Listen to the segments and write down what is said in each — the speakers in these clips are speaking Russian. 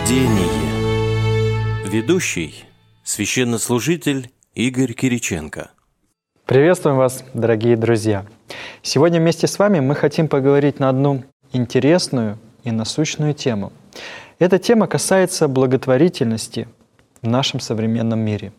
Рождение. Ведущий – священнослужитель Игорь Кириченко. Приветствуем вас, дорогие друзья! Сегодня вместе с вами мы хотим поговорить на одну интересную и насущную тему. Эта тема касается благотворительности в нашем современном мире.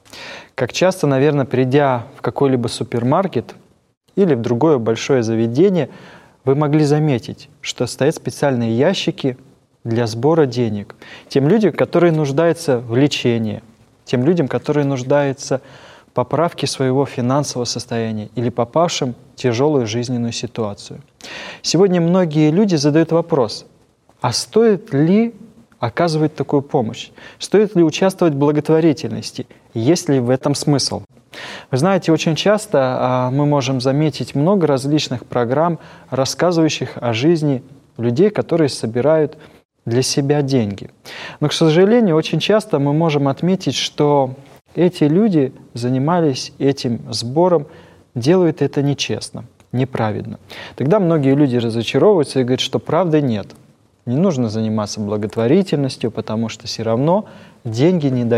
Как часто, наверное, придя в какой-либо супермаркет или в другое большое заведение, вы могли заметить, что стоят специальные ящики для сбора денег тем людям, которые нуждаются в лечении, тем людям, которые нуждаются в поправке своего финансового состояния или попавшим в тяжелую жизненную ситуацию. Сегодня многие люди задают вопрос, а стоит ли оказывать такую помощь? Стоит ли участвовать в благотворительности? Есть ли в этом смысл? Вы знаете, очень часто мы можем заметить много различных программ, рассказывающих о жизни людей, которые собирают для себя деньги. Но, к сожалению, очень часто мы можем отметить, что эти люди занимались этим сбором, делают это нечестно, неправедно. Тогда многие люди разочаровываются и говорят, что правды нет. Не нужно заниматься благотворительностью, потому что все равно деньги не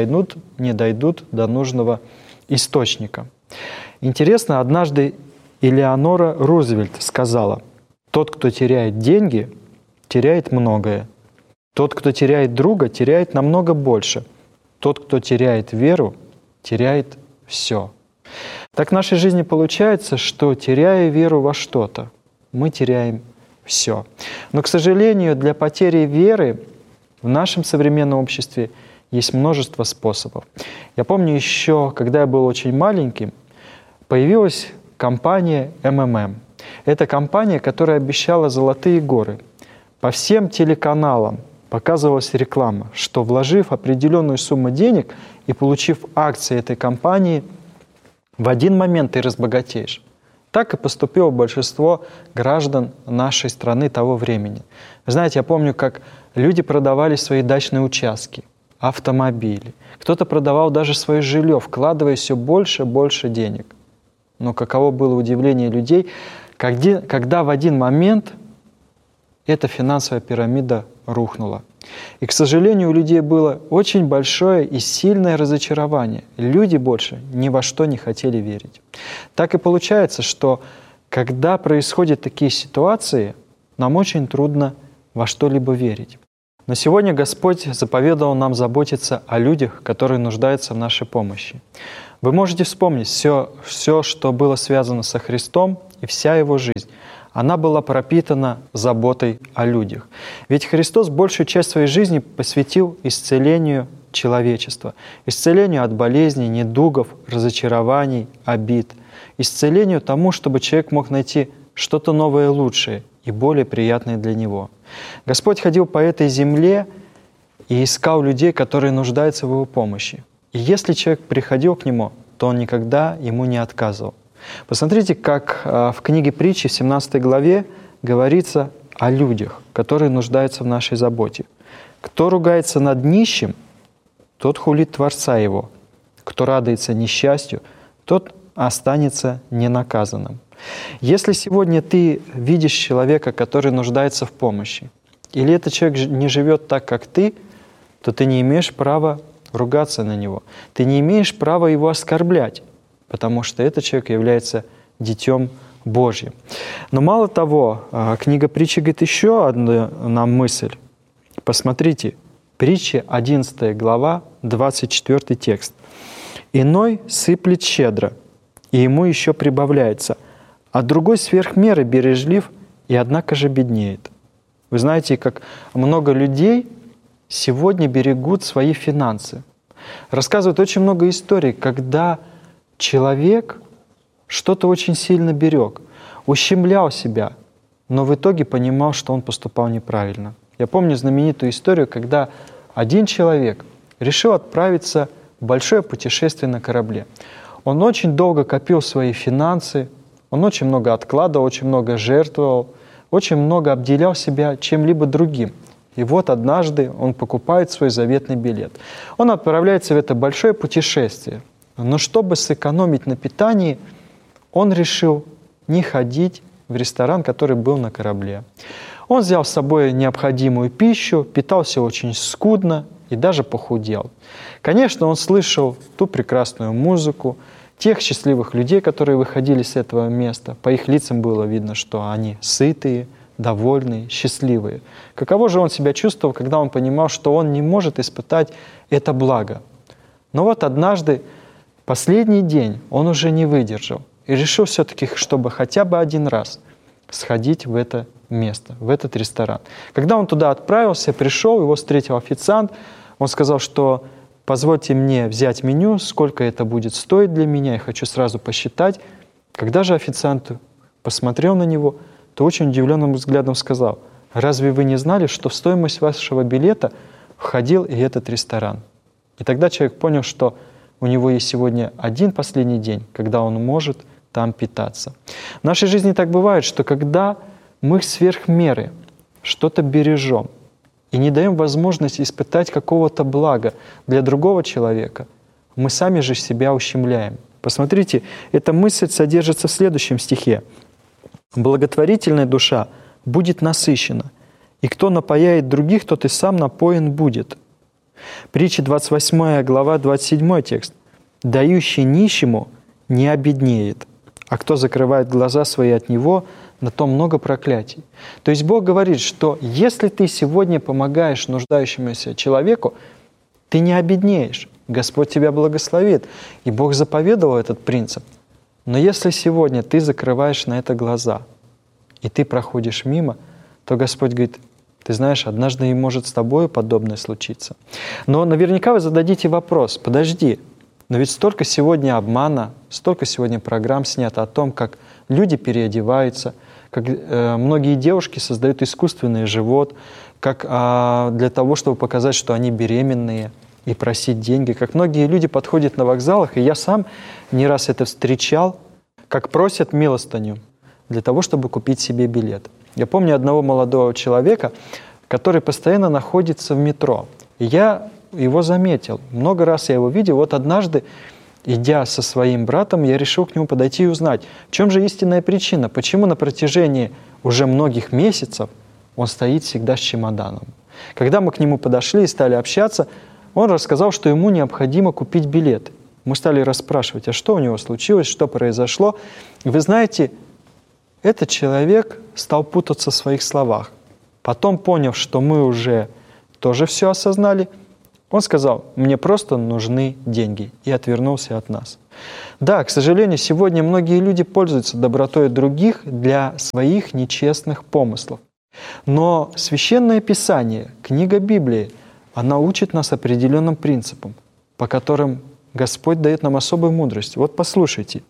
дойдут до нужного источника. Интересно, однажды Элеонора Рузвельт сказала: «Тот, кто теряет деньги, теряет многое. Тот, кто теряет друга, теряет намного больше. Тот, кто теряет веру, теряет все». Так в нашей жизни получается, что, теряя веру во что-то, мы теряем все. Но, к сожалению, для потери веры в нашем современном обществе есть множество способов. Я помню еще, когда я был очень маленьким, появилась компания МММ. Это компания, которая обещала золотые горы. По всем телеканалам показывалась реклама, что, вложив определенную сумму денег и получив акции этой компании, в один момент ты разбогатеешь. Так и поступило большинство граждан нашей страны того времени. Вы знаете, я помню, как люди продавали свои дачные участки, автомобили. Кто-то продавал даже свое жилье, вкладывая все больше и больше денег. Но каково было удивление людей, когда в один момент эта финансовая пирамида рухнула. И, к сожалению, у людей было очень большое и сильное разочарование. Люди больше ни во что не хотели верить. Так и получается, что когда происходят такие ситуации, нам очень трудно во что-либо верить. Но сегодня Господь заповедовал нам заботиться о людях, которые нуждаются в нашей помощи. Вы можете вспомнить все, что было связано со Христом, и вся Его жизнь. Она была пропитана заботой о людях. Ведь Христос большую часть своей жизни посвятил исцелению человечества, исцелению от болезней, недугов, разочарований, обид, исцелению тому, чтобы человек мог найти что-то новое, лучшее и более приятное для него. Господь ходил по этой земле и искал людей, которые нуждаются в Его помощи. И если человек приходил к Нему, то Он никогда ему не отказывал. Посмотрите, как в книге Притчи в 17 главе говорится о людях, которые нуждаются в нашей заботе. «Кто ругается над нищим, тот хулит Творца его. Кто радуется несчастью, тот останется ненаказанным». Если сегодня ты видишь человека, который нуждается в помощи, или этот человек не живет так, как ты, то ты не имеешь права ругаться на него. Ты не имеешь права его оскорблять, потому что этот человек является Детем Божьим. Но мало того, книга Притчи говорит еще одну нам мысль. Посмотрите, Притчи 11 глава, 24 текст. «Иной сыплет щедро, и ему еще прибавляется, а другой сверх меры бережлив, и однако же беднеет». Вы знаете, как много людей сегодня берегут свои финансы. Рассказывают очень много историй, когда человек что-то очень сильно берег, ущемлял себя, но в итоге понимал, что он поступал неправильно. Я помню знаменитую историю, когда один человек решил отправиться в большое путешествие на корабле. Он очень долго копил свои финансы, он очень много откладывал, очень много жертвовал, очень много обделял себя чем-либо другим. И вот однажды он покупает свой заветный билет. Он отправляется в это большое путешествие. Но чтобы сэкономить на питании, он решил не ходить в ресторан, который был на корабле. Он взял с собой необходимую пищу, питался очень скудно и даже похудел. Конечно, он слышал ту прекрасную музыку, тех счастливых людей, которые выходили с этого места. По их лицам было видно, что они сытые, довольные, счастливые. Каково же он себя чувствовал, когда он понимал, что он не может испытать это благо? Но вот однажды, последний день, он уже не выдержал и решил все-таки, чтобы хотя бы один раз сходить в это место, в этот ресторан. Когда он туда отправился, пришел, его встретил официант, он сказал, что позвольте мне взять меню, сколько это будет стоить для меня, я хочу сразу посчитать. Когда же официант посмотрел на него, то очень удивленным взглядом сказал: «Разве вы не знали, что в стоимость вашего билета входил и этот ресторан?» И тогда человек понял, что у него есть сегодня один последний день, когда он может там питаться. В нашей жизни так бывает, что когда мы сверх меры что-то бережем и не даем возможность испытать какого-то блага для другого человека, мы сами же себя ущемляем. Посмотрите, эта мысль содержится в следующем стихе. «Благотворительная душа будет насыщена, и кто напояет других, тот и сам напоен будет». Притча 28 глава, 27 текст. «Дающий нищему не обеднеет, а кто закрывает глаза свои от него, на то много проклятий». То есть Бог говорит, что если ты сегодня помогаешь нуждающемуся человеку, ты не обеднеешь, Господь тебя благословит. И Бог заповедовал этот принцип. Но если сегодня ты закрываешь на это глаза, и ты проходишь мимо, то Господь говорит: ты знаешь, однажды и может с тобой подобное случиться. Но наверняка вы зададите вопрос: подожди, но ведь столько сегодня обмана, столько сегодня программ снято о том, как люди переодеваются, как многие девушки создают искусственный живот, как для того, чтобы показать, что они беременные, и просить деньги. Как многие люди подходят на вокзалах, и я сам не раз это встречал, как просят милостыню для того, чтобы купить себе билет. Я помню одного молодого человека, который постоянно находится в метро. И я его заметил. Много раз я его видел. Вот однажды, идя со своим братом, я решил к нему подойти и узнать, в чем же истинная причина, почему на протяжении уже многих месяцев он стоит всегда с чемоданом. Когда мы к нему подошли и стали общаться, он рассказал, что ему необходимо купить билет. Мы стали расспрашивать, а что у него случилось, что произошло. И вы знаете, этот человек стал путаться в своих словах. Потом, поняв, что мы уже тоже все осознали, он сказал: «Мне просто нужны деньги», и отвернулся от нас. Да, к сожалению, сегодня многие люди пользуются добротой других для своих нечестных помыслов. Но Священное Писание, книга Библии, она учит нас определенным принципам, по которым Господь дает нам особую мудрость. Вот послушайте.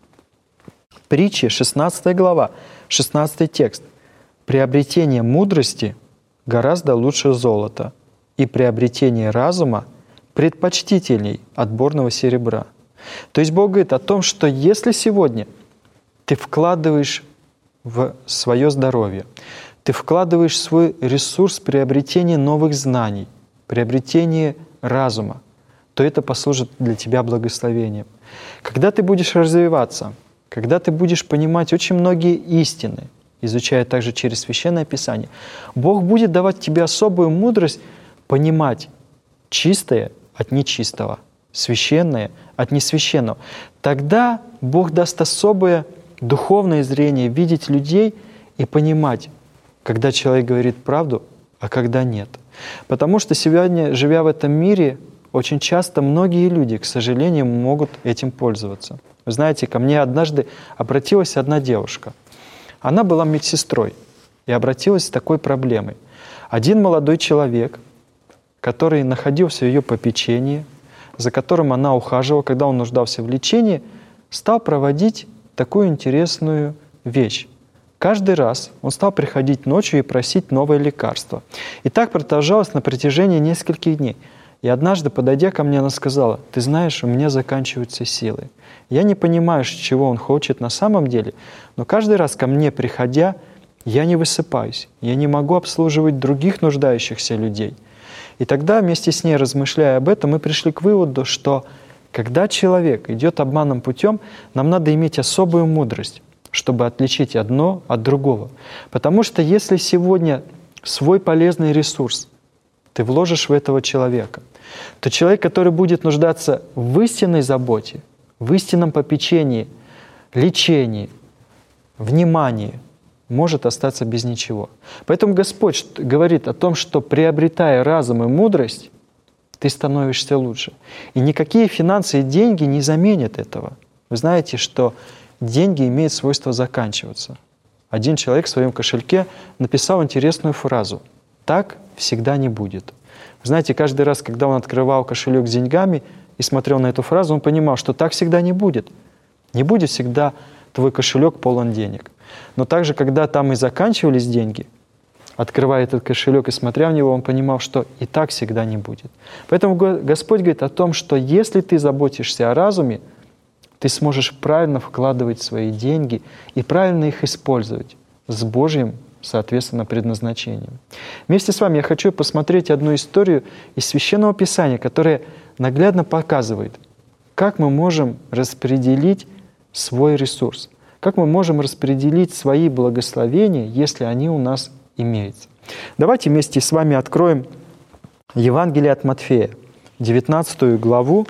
Притчи, 16 глава, 16 текст. «Приобретение мудрости гораздо лучше золота, и приобретение разума предпочтительней отборного серебра». То есть Бог говорит о том, что если сегодня ты вкладываешь в свое здоровье, ты вкладываешь свой ресурс приобретения новых знаний, приобретения разума, то это послужит для тебя благословением. Когда ты будешь развиваться, когда ты будешь понимать очень многие истины, изучая также через Священное Писание, Бог будет давать тебе особую мудрость понимать чистое от нечистого, священное от несвященного. Тогда Бог даст особое духовное зрение, видеть людей и понимать, когда человек говорит правду, а когда нет. Потому что сегодня, живя в этом мире, очень часто многие люди, к сожалению, могут этим пользоваться. Вы знаете, ко мне однажды обратилась одна девушка. Она была медсестрой и обратилась с такой проблемой. Один молодой человек, который находился в ее попечении, за которым она ухаживала, когда он нуждался в лечении, стал проводить такую интересную вещь. Каждый раз он стал приходить ночью и просить новое лекарство. И так продолжалось на протяжении нескольких дней. И однажды, подойдя ко мне, она сказала: «Ты знаешь, у меня заканчиваются силы. Я не понимаю, чего он хочет на самом деле, но каждый раз ко мне приходя, я не высыпаюсь, я не могу обслуживать других нуждающихся людей». И тогда, вместе с ней, размышляя об этом, мы пришли к выводу, что когда человек идет обманным путем, нам надо иметь особую мудрость, чтобы отличить одно от другого. Потому что если сегодня свой полезный ресурс ты вложишь в этого человека, то человек, который будет нуждаться в истинной заботе, в истинном попечении, лечении, внимании, может остаться без ничего. Поэтому Господь говорит о том, что приобретая разум и мудрость, ты становишься лучше. И никакие финансы и деньги не заменят этого. Вы знаете, что деньги имеют свойство заканчиваться. Один человек в своем кошельке написал интересную фразу: «Так всегда не будет». Вы знаете, каждый раз, когда он открывал кошелек с деньгами и смотрел на эту фразу, он понимал, что так всегда не будет. Не будет всегда твой кошелек полон денег. Но также, когда там и заканчивались деньги, открывая этот кошелек и смотря в него, он понимал, что и так всегда не будет. Поэтому Господь говорит о том, что если ты заботишься о разуме, ты сможешь правильно вкладывать свои деньги и правильно их использовать с Божьим, соответственно, предназначением. Вместе с вами я хочу посмотреть одну историю из Священного Писания, которая наглядно показывает, как мы можем распределить свой ресурс, как мы можем распределить свои благословения, если они у нас имеются. Давайте вместе с вами откроем Евангелие от Матфея, 19 главу,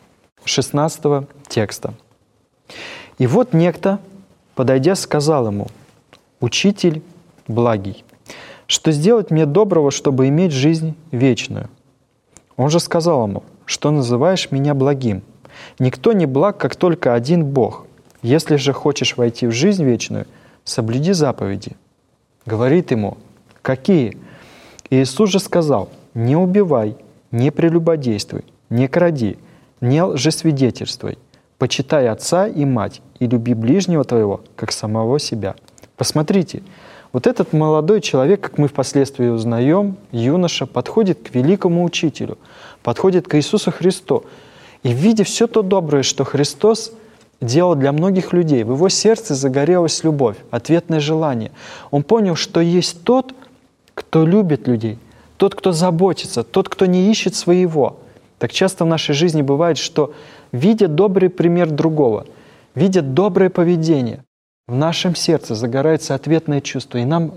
16 текста. «И вот некто, подойдя, сказал ему: Учитель благий, что сделать мне доброго, чтобы иметь жизнь вечную? Он же сказал ему: Что называешь меня благим? Никто не благ, как только один Бог. Если же хочешь войти в жизнь вечную, соблюди заповеди». Говорит ему: «Какие?» Иисус же сказал: «Не убивай, не прелюбодействуй, не кради, не лжесвидетельствуй, почитай отца и мать, и люби ближнего твоего, как самого себя». Посмотрите, вот этот молодой человек, как мы впоследствии узнаем, юноша, подходит к великому учителю, подходит к Иисусу Христу, и видя все то доброе, что Христос делал для многих людей, в его сердце загорелась любовь, ответное желание. Он понял, что есть тот, кто любит людей, тот, кто заботится, тот, кто не ищет своего. Так часто в нашей жизни бывает, что, видя добрый пример другого, видя доброе поведение, в нашем сердце загорается ответное чувство, и нам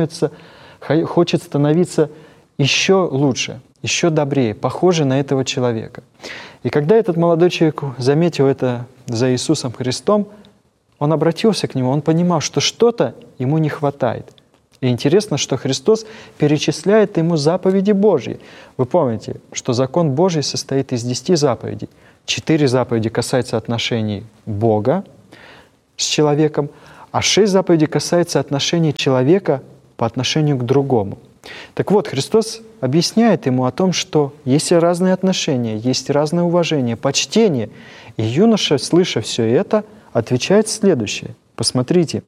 хочет становиться еще лучше, еще добрее, похоже на этого человека. И когда этот молодой человек заметил это за Иисусом Христом, он обратился к Нему, он понимал, что что-то ему не хватает. И интересно, что Христос перечисляет ему заповеди Божьи. Вы помните, что закон Божий состоит из 10 заповедей. 4 заповеди касаются отношений Бога с человеком, а 6 заповедей касаются отношений человека по отношению к другому. Так вот, Христос объясняет ему о том, что есть разные отношения, есть разное уважение, почтение. И юноша, слыша все это, отвечает следующее. Посмотрите.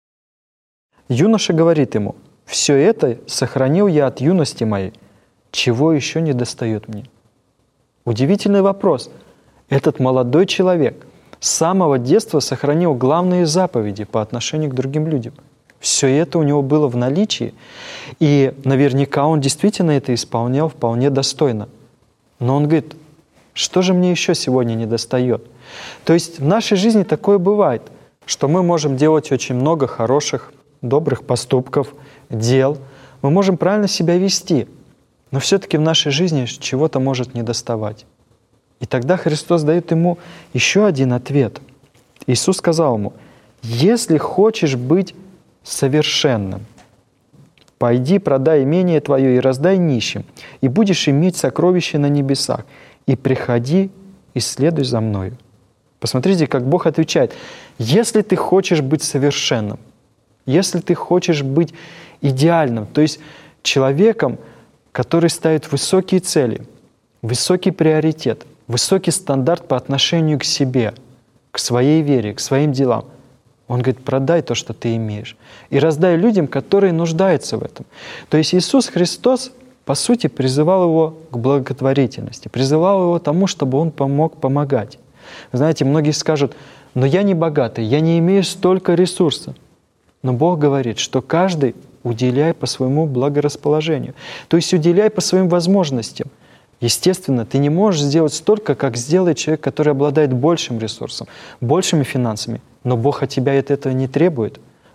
Юноша говорит ему: «Все это сохранил я от юности моей, чего еще не достает мне?» Удивительный вопрос. Этот молодой человек с самого детства сохранил главные заповеди по отношению к другим людям. Все это у него было в наличии, и наверняка он действительно это исполнял вполне достойно. Но он говорит: что же мне еще сегодня недостает? То есть в нашей жизни такое бывает, что мы можем делать очень много хороших, добрых поступков, дел, мы можем правильно себя вести, но все-таки в нашей жизни чего-то может недоставать. И тогда Христос дает ему еще один ответ. Иисус сказал ему: «Если хочешь быть совершенным, пойди, продай имение твое и раздай нищим, и будешь иметь сокровища на небесах, и приходи и следуй за мною». Посмотрите, как Бог отвечает: если ты хочешь быть совершенным, если ты хочешь быть идеальным, то есть человеком, который ставит высокие цели, высокий приоритет, высокий стандарт по отношению к себе, к своей вере, к своим делам, Он говорит: продай то, что ты имеешь, и раздай людям, которые нуждаются в этом. То есть Иисус Христос, по сути, призывал его к благотворительности, призывал его тому, чтобы он помог помогать. Вы знаете, многие скажут: но я не богатый, я не имею столько ресурсов. Но Бог говорит, что каждый уделяй по своему благорасположению, то есть уделяй по своим возможностям. Естественно, ты не можешь сделать столько, как сделает человек, который обладает большим ресурсом, большими финансами. Но Бог от тебя этого не требует.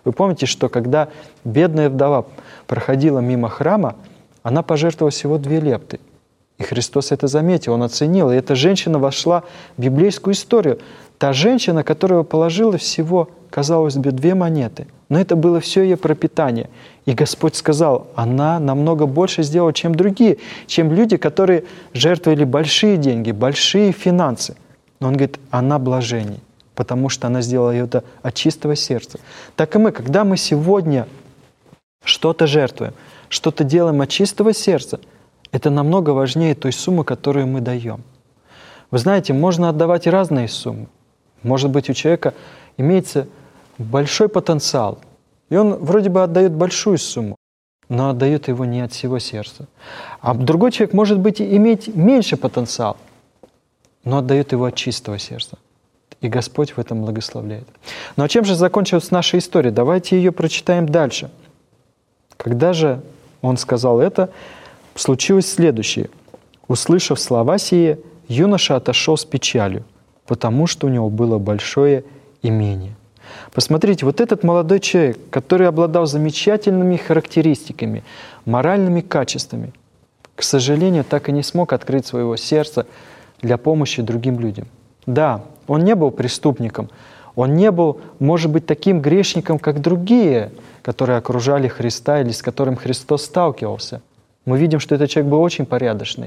Вы помните, что когда бедная вдова проходила мимо храма, она пожертвовала всего 2 лепты. И Христос это заметил, Он оценил. И эта женщина вошла в библейскую историю. Та женщина, которая положила всего, казалось бы, 2 монеты. Но это было все ее пропитание. И Господь сказал, она намного больше сделала, чем другие, чем люди, которые жертвовали большие деньги, большие финансы. Но Он говорит, она блаженней, потому что она сделала это от чистого сердца. Так и мы, когда мы сегодня что-то жертвуем, что-то делаем от чистого сердца, это намного важнее той суммы, которую мы даем. Вы знаете, можно отдавать разные суммы. Может быть, у человека имеется большой потенциал, и он вроде бы отдает большую сумму, но отдает его не от всего сердца. А другой человек, может быть, иметь меньше потенциал, но отдает его от чистого сердца. И Господь в этом благословляет. Ну а чем же закончилась наша история? Давайте ее прочитаем дальше. Когда же он сказал это, случилось следующее. Услышав слова сие, юноша отошел с печалью, потому что у него было большое имение. Посмотрите, вот этот молодой человек, который обладал замечательными характеристиками, моральными качествами, к сожалению, так и не смог открыть своего сердца для помощи другим людям. Да, он не был преступником, он не был, может быть, таким грешником, как другие, которые окружали Христа или с которым Христос сталкивался. Мы видим, что этот человек был очень порядочный.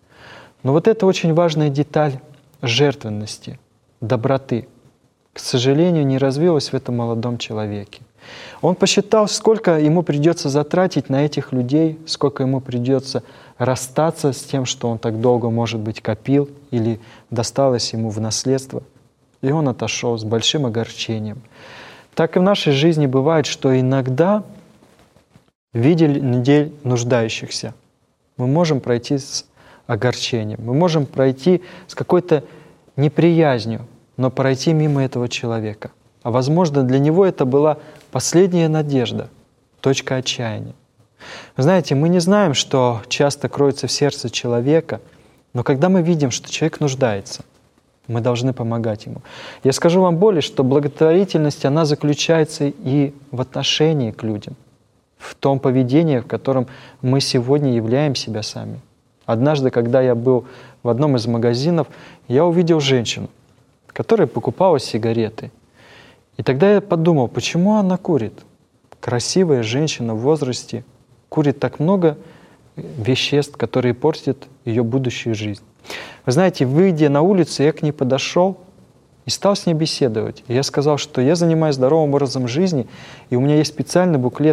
Но вот это очень важная деталь жертвенности, доброты, к сожалению, не развилась в этом молодом человеке. Он посчитал, сколько ему придется затратить на этих людей, сколько ему придется расстаться с тем, что он так долго, может быть, копил или досталось ему в наследство. И он отошел с большим огорчением. Так и в нашей жизни бывает, что иногда, видя людей нуждающихся, мы можем пройти с огорчением, мы можем пройти с какой-то неприязнью, но пройти мимо этого человека. А возможно, для него это была последняя надежда, точка отчаяния. Вы знаете, мы не знаем, что часто кроется в сердце человека, но когда мы видим, что человек нуждается, мы должны помогать ему. Я скажу вам более, что благотворительность, она заключается и в отношении к людям, в том поведении, в котором мы сегодня являем себя сами. Однажды, когда я был в одном из магазинов, я увидел женщину, которая покупала сигареты. И тогда я подумал, почему она курит? Красивая женщина в возрасте курит так много веществ, которые портят ее будущую жизнь. Вы знаете, выйдя на улицу, я к ней подошел и стал с ней беседовать. И я сказал, что я занимаюсь здоровым образом жизни, и у меня есть специальный буклет,